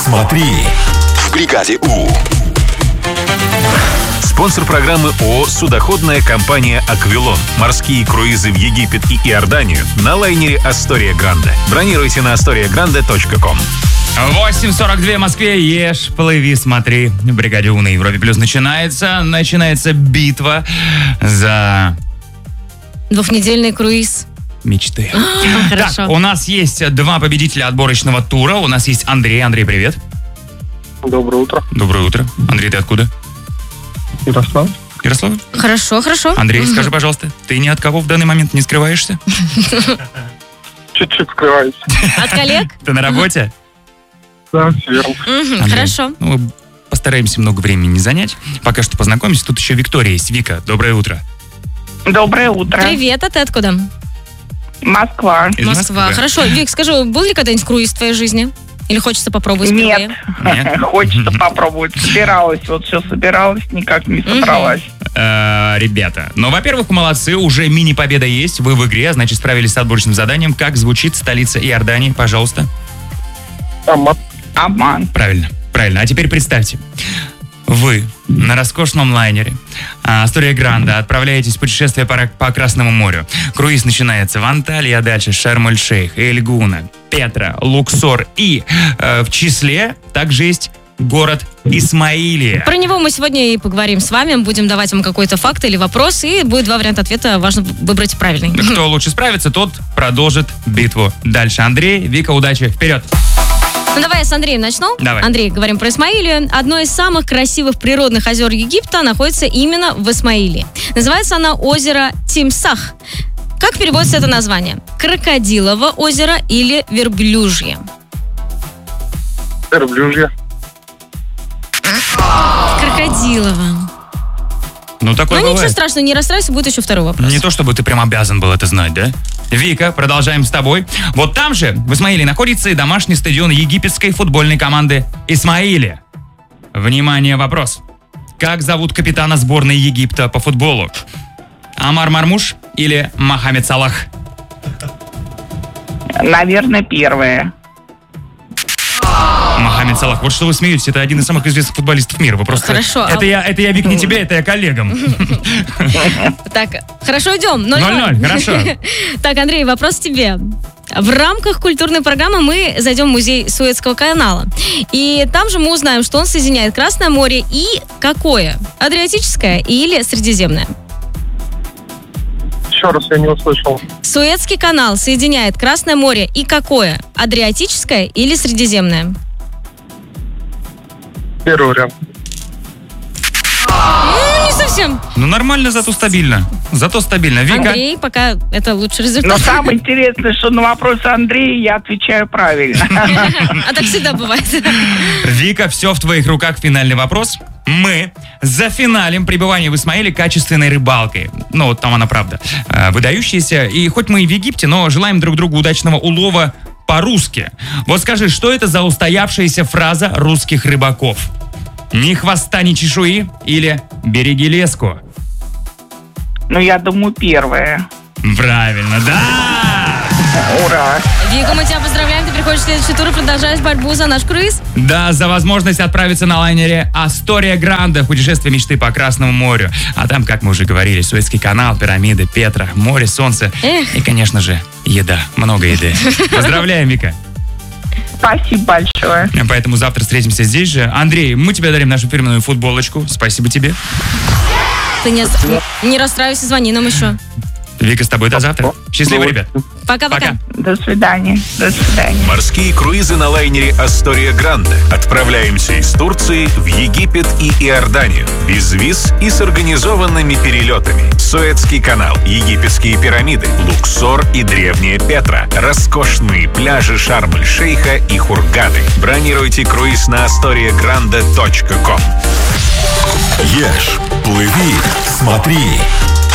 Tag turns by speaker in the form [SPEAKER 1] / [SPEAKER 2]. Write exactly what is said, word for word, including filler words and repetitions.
[SPEAKER 1] смотри» в «Бригаде У». Спонсор программы ООО «Судоходная компания «Аквилон». Морские круизы в Египет и Иорданию на лайнере «Астория Гранде». Бронируйте на астория гранде точка ком.
[SPEAKER 2] восемь сорок два в Москве. Ешь, плыви, смотри. В «Бригаде У» на Европе Плюс начинается. Начинается битва за...
[SPEAKER 3] Двухнедельный круиз.
[SPEAKER 2] Мечты.
[SPEAKER 3] А, хорошо.
[SPEAKER 2] Так, у нас есть два победителя отборочного тура. У нас есть Андрей. Андрей, привет.
[SPEAKER 4] Доброе утро.
[SPEAKER 2] Доброе утро. Андрей, ты откуда?
[SPEAKER 4] Ярослав.
[SPEAKER 2] Ярослав?
[SPEAKER 3] Хорошо, хорошо.
[SPEAKER 2] Андрей, скажи, пожалуйста, ты ни от кого в данный момент не скрываешься?
[SPEAKER 4] Чуть-чуть скрываюсь.
[SPEAKER 3] От коллег?
[SPEAKER 2] Ты на работе?
[SPEAKER 4] Да, все верно.
[SPEAKER 3] Мгм,
[SPEAKER 2] Андрей,
[SPEAKER 3] хорошо.
[SPEAKER 2] ну, постараемся много времени не занять. Пока что познакомимся. Тут еще Виктория есть. Вика, доброе утро.
[SPEAKER 5] Доброе утро.
[SPEAKER 3] Привет, а ты откуда?
[SPEAKER 5] Москва.
[SPEAKER 2] Из
[SPEAKER 3] Москва.
[SPEAKER 2] Москвы.
[SPEAKER 3] Хорошо. Вик, скажи, был ли когда-нибудь круиз в твоей жизни? Или хочется попробовать
[SPEAKER 5] Нет.
[SPEAKER 3] впервые?
[SPEAKER 2] Нет?
[SPEAKER 5] Хочется попробовать. Собиралась. Вот все собиралась, никак не собралась.
[SPEAKER 2] Э, Ребята, ну, во-первых, молодцы, уже мини-победа есть. Вы в игре, значит, справились с отборочным заданием. Как звучит столица Иордании, пожалуйста?
[SPEAKER 4] Амман.
[SPEAKER 5] Обман.
[SPEAKER 2] Правильно, правильно. А теперь представьте, вы на роскошном лайнере «Астория Гранде» отправляетесь в путешествие по, по Красному морю. Круиз начинается в Анталии, а дальше Шарм-эль-Шейх, Эльгуна, Петра, Луксор и э, в числе также есть город Исмаилия.
[SPEAKER 3] Про него мы сегодня и поговорим с вами. Будем давать вам какой-то факт или вопрос, и будет два варианта ответа. Важно выбрать правильный.
[SPEAKER 2] Кто лучше справится, тот продолжит битву. Дальше Андрей, Вика, удачи, вперед!
[SPEAKER 3] Ну, давай я с Андреем начну.
[SPEAKER 2] Давай.
[SPEAKER 3] Андрей, говорим про Исмаилию. Одно из самых красивых природных озер Египта находится именно в Исмаилии. Называется оно озеро Тимсах. Как переводится это название? Крокодилово озеро или верблюжье?
[SPEAKER 4] Верблюжье.
[SPEAKER 3] Крокодилово.
[SPEAKER 2] Ну, такое
[SPEAKER 3] Ну, ничего
[SPEAKER 2] бывает.
[SPEAKER 3] страшного, не расстраивайся, будет еще второй вопрос.
[SPEAKER 2] Не то, чтобы ты прям обязан был это знать, да? Вика, продолжаем с тобой. Вот там же, в Исмаилии, находится и домашний стадион египетской футбольной команды «Исмаилия». Внимание, вопрос. Как зовут капитана сборной Египта по футболу? Амар Мармуш или Мохаммед Салах?
[SPEAKER 5] Наверное, первое.
[SPEAKER 2] Мохаммед Салах. Вот что вы смеетесь, это один из самых известных футболистов мира. Вы просто...
[SPEAKER 3] Хорошо,
[SPEAKER 2] Это,
[SPEAKER 3] а-
[SPEAKER 2] я, это я, Вик, не тебе, это я коллегам.
[SPEAKER 3] Так, хорошо, идем.
[SPEAKER 2] ноль-ноль, хорошо.
[SPEAKER 3] Так, Андрей, вопрос тебе. В рамках культурной программы мы зайдем в музей Суэцкого канала. И там же мы узнаем, что он соединяет Красное море и какое? Адриатическое или Средиземное?
[SPEAKER 4] Еще раз я не услышал.
[SPEAKER 3] Суэцкий канал соединяет Красное море и какое? Адриатическое или Средиземное?
[SPEAKER 4] Первый вариант.
[SPEAKER 3] Ну, не совсем.
[SPEAKER 2] Ну, нормально, зато стабильно. Зато стабильно. Вика?
[SPEAKER 3] Андрей, пока это лучший
[SPEAKER 5] Но
[SPEAKER 3] результат.
[SPEAKER 5] самое интересное, что на вопрос Андрея я отвечаю правильно.
[SPEAKER 3] А так всегда бывает.
[SPEAKER 2] Вика, все в твоих руках. Финальный вопрос. Мы зафиналим пребывание в Исмаиле качественной рыбалкой. Ну, вот там она, правда, э, выдающаяся. И хоть мы и в Египте, но желаем друг другу удачного улова по-русски. Вот скажи, что это за устоявшаяся фраза русских рыбаков? Ни хвоста, ни чешуи или береги леску?
[SPEAKER 5] Ну, я думаю, первое.
[SPEAKER 2] Правильно, да!
[SPEAKER 5] Ура!
[SPEAKER 3] Вика, мы тебя поздравляем. Ты приходишь в следующий тур и продолжаешь борьбу за наш круиз.
[SPEAKER 2] Да, за возможность отправиться на лайнере «Астория Гранде» в путешествие мечты по Красному морю. А там, как мы уже говорили, Суэцкий канал, пирамиды, Петра, море, солнце.
[SPEAKER 3] Эх.
[SPEAKER 2] И, конечно же, еда. Много еды. Поздравляем, Вика.
[SPEAKER 5] Спасибо большое.
[SPEAKER 2] Поэтому завтра встретимся здесь же. Андрей, мы тебе дарим нашу фирменную футболочку. Спасибо тебе.
[SPEAKER 3] Ты не, не расстраивайся, звони нам еще.
[SPEAKER 2] Вика, с тобой до завтра. Счастливо, ребят.
[SPEAKER 3] Пока-пока.
[SPEAKER 5] До свидания. До свидания.
[SPEAKER 1] Морские круизы на лайнере «Астория Гранде». Отправляемся из Турции в Египет и Иорданию. Без виз и с организованными перелетами. Суэцкий канал, египетские пирамиды, Луксор и древняя Петра, роскошные пляжи Шарм-эль-Шейха и Хургады. Бронируйте круиз на астория гранде точка ком. Ешь, плыви, смотри.